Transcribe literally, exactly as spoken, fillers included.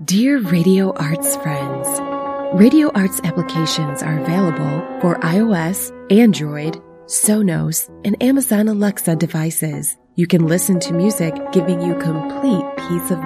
Dear Radio Arts friends, Radio Arts applications are available for iOS, Android, Sonos, and Amazon Alexa devices. You can listen to music giving you complete peace of mind.